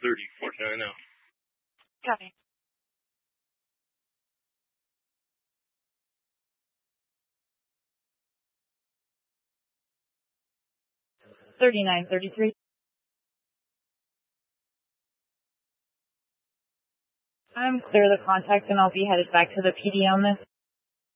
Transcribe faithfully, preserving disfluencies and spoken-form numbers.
thirty, forty-nine now. Copy. thirty-nine thirty-three. I'm clear the contact and I'll be headed back to the P D on this.